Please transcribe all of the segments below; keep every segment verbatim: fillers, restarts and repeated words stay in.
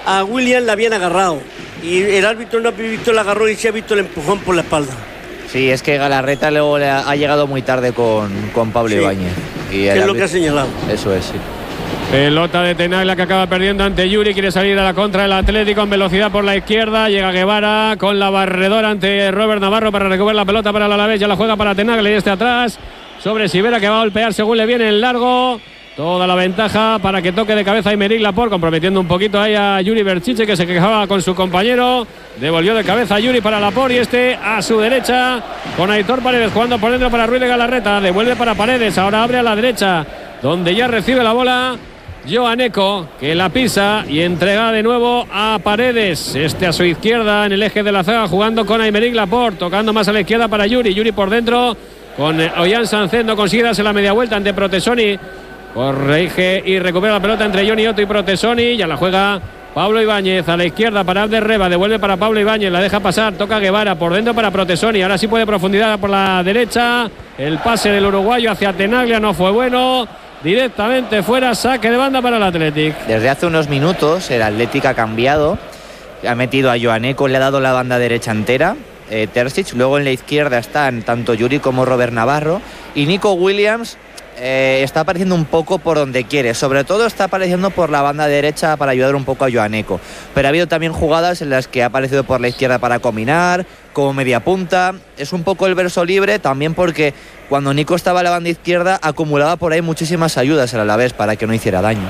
a Williams la habían agarrado y el árbitro no ha visto el agarrón y se ha visto el empujón por la espalda. Sí, es que Galarreta luego le ha, ha llegado muy tarde con, con Pablo sí. Ibáñez. Y es lo que ha señalado. Eso es, sí. Pelota de Tenaglia que acaba perdiendo ante Yuri. Quiere salir a la contra del Atlético en velocidad por la izquierda. Llega Guevara con la barredora ante Robert Navarro para recuperar la pelota para el Alavés. Ya la juega para Tenaglia y este atrás sobre Sivera, que va a golpear según le viene el largo. Toda la ventaja para que toque de cabeza Aymeric Laporte, comprometiendo un poquito ahí a Yuri Berchiche, que se quejaba con su compañero. Devolvió de cabeza a Yuri para Laporte y este a su derecha con Aitor Paredes jugando por dentro para Ruiz de Galarreta. Devuelve para Paredes, ahora abre a la derecha donde ya recibe la bola Joaneco, que la pisa y entrega de nuevo a Paredes. Este a su izquierda en el eje de la zaga jugando con Aymeric Laporte, tocando más a la izquierda para Yuri. Yuri por dentro con Ollán Sánchez, no consigue darse la media vuelta ante Protesoni. Corrige y recupera la pelota entre Johnny Otto y Protesoni. Ya la juega Pablo Ibáñez a la izquierda para Abderreba. Devuelve para Pablo Ibáñez. La deja pasar. Toca Guevara por dentro para Protesoni. Ahora sí puede profundidad por la derecha. El pase del uruguayo hacia Tenaglia no fue bueno. Directamente fuera. Saque de banda para el Athletic. Desde hace unos minutos el Athletic ha cambiado. Ha metido a Joaneco. Le ha dado la banda derecha entera. Eh, Terzic. Luego en la izquierda están tanto Yuri como Robert Navarro. Y Nico Williams Eh, está apareciendo un poco por donde quiere, sobre todo está apareciendo por la banda derecha para ayudar un poco a Joaneco, pero ha habido también jugadas en las que ha aparecido por la izquierda para combinar, como media punta. Es un poco el verso libre también porque cuando Nico estaba a la banda izquierda acumulaba por ahí muchísimas ayudas al Alavés para que no hiciera daño.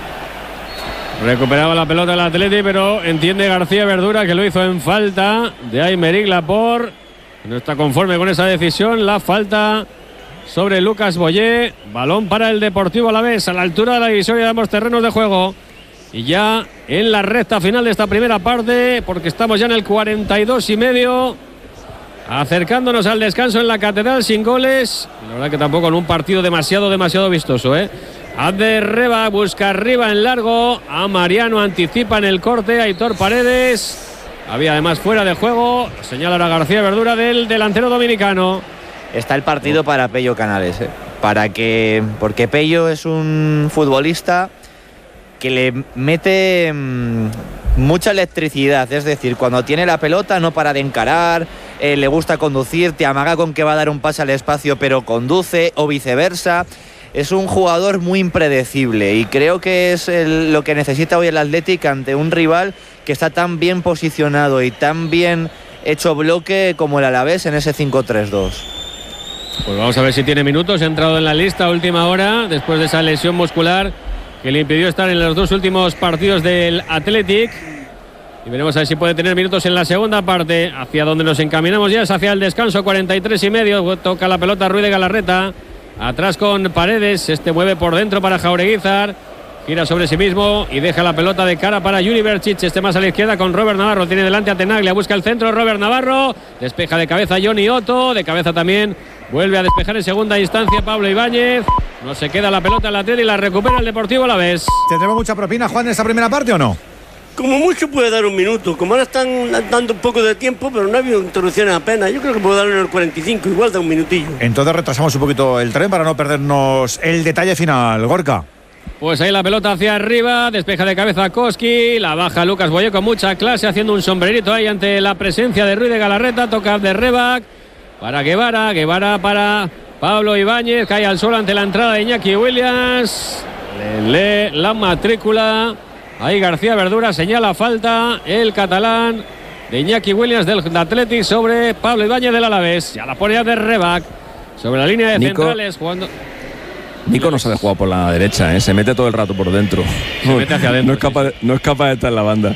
Recuperaba la pelota el Atleti, pero entiende García Verdura que lo hizo en falta de Aymeric Laporte. No está conforme con esa decisión, la falta sobre Lucas Boyé. Balón para el Deportivo Alavés a la altura de la divisoria de ambos terrenos de juego. Y ya en la recta final de esta primera parte, porque estamos ya en el cuarenta y dos y medio, acercándonos al descanso en la Catedral sin goles. La verdad que tampoco en un partido demasiado, demasiado vistoso, ¿eh? Abderreba busca arriba en largo. A Mariano anticipa en el corte. Aitor Paredes. Había además fuera de juego. Señala ahora García Verdura del delantero dominicano. Está el partido para Pello Canales, ¿eh? Para que, porque Pello es un futbolista que le mete mmm, mucha electricidad, es decir, cuando tiene la pelota no para de encarar, eh, le gusta conducir, te amaga con que va a dar un pase al espacio pero conduce, o viceversa. Es un jugador muy impredecible y creo que es el, lo que necesita hoy el Athletic ante un rival que está tan bien posicionado y tan bien hecho bloque como el Alavés en ese cinco tres dos. Pues vamos a ver si tiene minutos. Ha entrado en la lista a última hora después de esa lesión muscular que le impidió estar en los dos últimos partidos del Athletic. Y veremos a ver si puede tener minutos en la segunda parte. Hacia donde nos encaminamos ya es hacia el descanso, cuarenta y tres y medio. Toca la pelota Ruiz de Galarreta. Atrás con Paredes. Este mueve por dentro para Jaureguizar. Gira sobre sí mismo y deja la pelota de cara para Yuri Berchiche. Este más a la izquierda con Robert Navarro. Tiene delante a Tenaglia. Busca el centro Robert Navarro. Despeja de cabeza Johnny Otto. De cabeza también vuelve a despejar en segunda instancia Pablo Ibáñez. No se queda la pelota en la tele y la recupera el Deportivo Alavés. ¿Tendremos mucha propina, Juan, en esta primera parte o no? Como mucho puede dar un minuto. Como ahora están dando un poco de tiempo, pero no ha habido interrupciones apenas. Yo creo que puede dar en el cuarenta y cinco. Igual da un minutillo. Entonces retrasamos un poquito el tren para no perdernos el detalle final. Gorka. Pues ahí la pelota hacia arriba, despeja de cabeza Koski, la baja Lucas Boyé con mucha clase, haciendo un sombrerito ahí ante la presencia de Ruiz de Galarreta. Toca de Rebac para Guevara, Guevara para Pablo Ibáñez, cae al suelo ante la entrada de Iñaki Williams. Le lee la matrícula. Ahí García Verdura señala falta el catalán de Iñaki Williams del Athletic sobre Pablo Ibáñez del Alavés. Ya la pone de Rebac sobre la línea de Nico. Centrales jugando. Nico no sabe jugar por la derecha, ¿eh? Se mete todo el rato por dentro. Se no, mete hacia adentro. No es, capaz de, no es capaz de estar en la banda.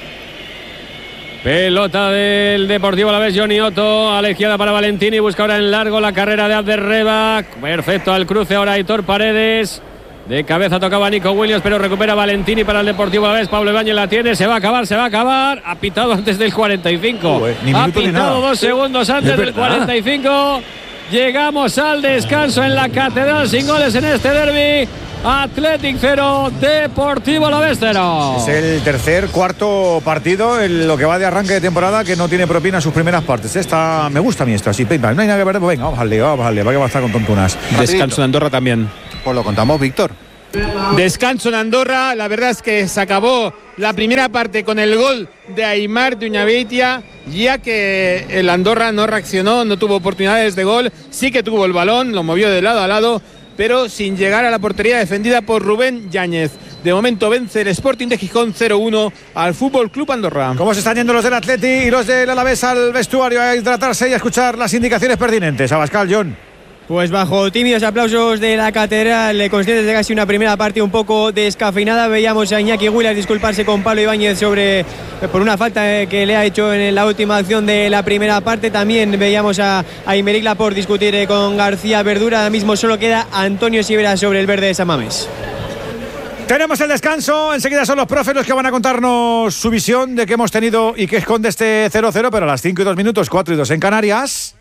Pelota del Deportivo Alavés, Johnny Otto a la izquierda para Valentini. Busca ahora en largo la carrera de Abderreba. Perfecto al cruce ahora Aitor Paredes. De cabeza tocaba Nico Williams, pero recupera Valentini para el Deportivo Alavés. Pablo Ibáñez la tiene, se va a acabar, se va a acabar. Ha pitado antes del cuarenta y cinco. Uh, eh, ha pitado dos segundos antes del cuarenta y cinco. Llegamos al descanso en la Catedral sin goles en este derbi. Athletic cero, Deportivo Alavés cero. Es el tercer, cuarto partido en lo que va de arranque de temporada que no tiene propina en sus primeras partes. Esta me gusta a mí esto, así, no hay nada que ver, pues venga, vamos al lío, vamos al lío, va que va a estar con tontunas. Descanso en Andorra también. Pues lo contamos, Víctor. Descanso en Andorra, la verdad es que se acabó la primera parte con el gol de Aimar de Uñabeitia, ya que el Andorra no reaccionó, no tuvo oportunidades de gol, sí que tuvo el balón, lo movió de lado a lado, pero sin llegar a la portería defendida por Rubén Yáñez. De momento vence el Sporting de Gijón cero uno al Fútbol Club Andorra. ¿Cómo se están yendo los del Atleti y los del Alavés al vestuario a hidratarse y a escuchar las indicaciones pertinentes? Abascal, John. Pues bajo tímidos aplausos de la catedral, conscientes de casi una primera parte un poco descafeinada, veíamos a Iñaki Williams disculparse con Pablo Ibáñez sobre, por una falta que le ha hecho en la última acción de la primera parte. También veíamos a, a Aymeric Laporte discutir con García Verdura. Ahora mismo solo queda Antonio Sivera sobre el verde de San Mamés. Tenemos el descanso, enseguida son los profes los que van a contarnos su visión de qué hemos tenido y qué esconde este cero cero, pero a las cinco y dos minutos, cuatro y dos en Canarias.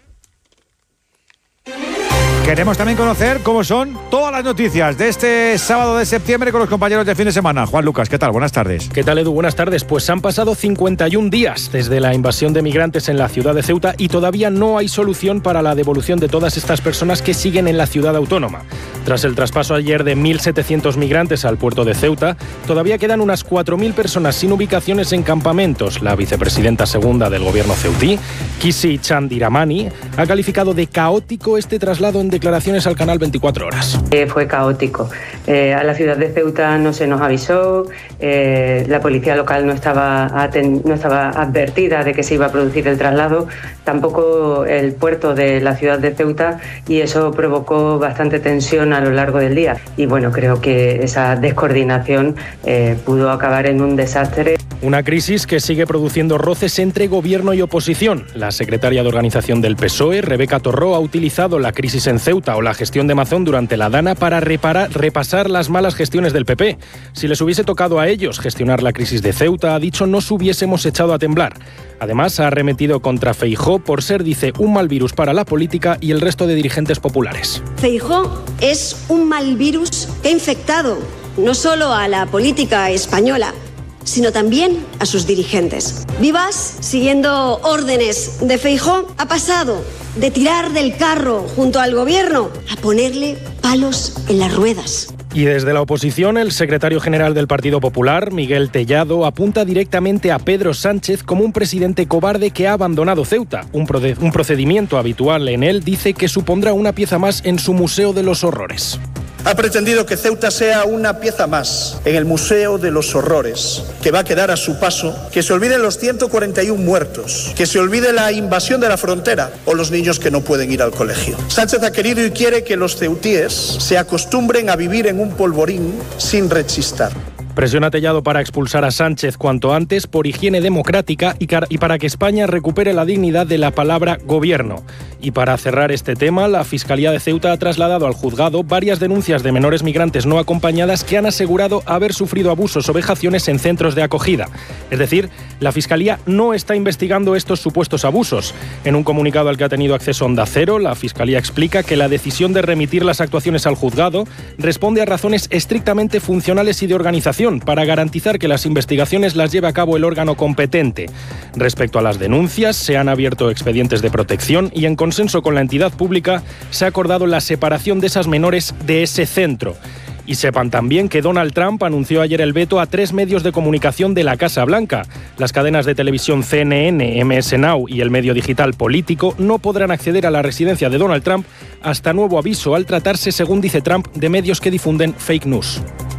Queremos también conocer cómo son todas las noticias de este sábado de septiembre con los compañeros de fin de semana. Juan Lucas, ¿qué tal? Buenas tardes. ¿Qué tal, Edu? Buenas tardes. Pues han pasado cincuenta y un días desde la invasión de migrantes en la ciudad de Ceuta y todavía no hay solución para la devolución de todas estas personas que siguen en la ciudad autónoma. Tras el traspaso ayer de mil setecientos migrantes al puerto de Ceuta, todavía quedan unas cuatro mil personas sin ubicaciones en campamentos. La vicepresidenta segunda del gobierno ceutí, Kisi Chandiramani, ha calificado de caótico este traslado en declaraciones al canal veinticuatro horas. Eh, fue caótico. Eh, a la ciudad de Ceuta no se nos avisó, eh, la policía local no estaba, aten- no estaba advertida de que se iba a producir el traslado, tampoco el puerto de la ciudad de Ceuta, y eso provocó bastante tensión a lo largo del día. Y bueno, creo que esa descoordinación eh, pudo acabar en un desastre. Una crisis que sigue produciendo roces entre gobierno y oposición. La secretaria de organización del P S O E, Rebeca Torró, ha utilizado la crisis en Ceuta o la gestión de Mazón durante la Dana para reparar, repasar las malas gestiones del P P. Si les hubiese tocado a ellos gestionar la crisis de Ceuta, ha dicho, nos hubiésemos echado a temblar. Además, ha arremetido contra Feijóo por ser, dice, un mal virus para la política y el resto de dirigentes populares. Feijóo es un mal virus que ha infectado no solo a la política española, sino también a sus dirigentes. Vivas, siguiendo órdenes de Feijóo, ha pasado de tirar del carro junto al gobierno a ponerle palos en las ruedas. Y desde la oposición, el secretario general del Partido Popular, Miguel Tellado, apunta directamente a Pedro Sánchez como un presidente cobarde que ha abandonado Ceuta. Un, prode- un procedimiento habitual en él, dice, que supondrá una pieza más en su Museo de los Horrores. Ha pretendido que Ceuta sea una pieza más en el Museo de los Horrores, que va a quedar a su paso, que se olviden los ciento cuarenta y uno muertos, que se olvide la invasión de la frontera o los niños que no pueden ir al colegio. Sánchez ha querido y quiere que los ceutíes se acostumbren a vivir en un polvorín sin rechistar. Presiona Tellado para expulsar a Sánchez cuanto antes por higiene democrática y, car- y para que España recupere la dignidad de la palabra gobierno. Y para cerrar este tema, la Fiscalía de Ceuta ha trasladado al juzgado varias denuncias de menores migrantes no acompañadas que han asegurado haber sufrido abusos o vejaciones en centros de acogida. Es decir, la Fiscalía no está investigando estos supuestos abusos. En un comunicado al que ha tenido acceso Onda Cero, la Fiscalía explica que la decisión de remitir las actuaciones al juzgado responde a razones estrictamente funcionales y de organización, para garantizar que las investigaciones las lleve a cabo el órgano competente. Respecto a las denuncias, se han abierto expedientes de protección y en consenso con la entidad pública se ha acordado la separación de esas menores de ese centro. Y sepan también que Donald Trump anunció ayer el veto a tres medios de comunicación de la Casa Blanca. Las cadenas de televisión C N N, M S Now y el medio digital Político no podrán acceder a la residencia de Donald Trump hasta nuevo aviso, al tratarse, según dice Trump, de medios que difunden fake news.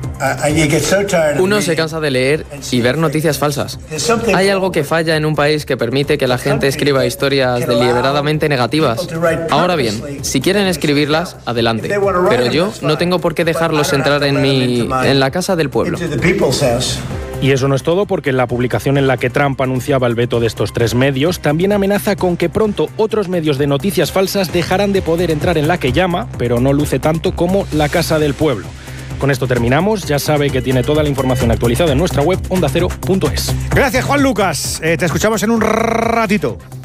Uno se cansa de leer y ver noticias falsas. Hay algo que falla en un país que permite que la gente escriba historias deliberadamente negativas. Ahora bien, si quieren escribirlas, adelante. Pero yo no tengo por qué dejarlos entrar en mi, en la casa del pueblo. Y eso no es todo, porque en la publicación en la que Trump anunciaba el veto de estos tres medios, también amenaza con que pronto otros medios de noticias falsas dejarán de poder entrar en la que llama, pero no luce tanto, como la Casa del Pueblo. Con esto terminamos. Ya sabe que tiene toda la información actualizada en nuestra web onda cero punto es. Gracias, Juan Lucas. Eh, te escuchamos en un ratito.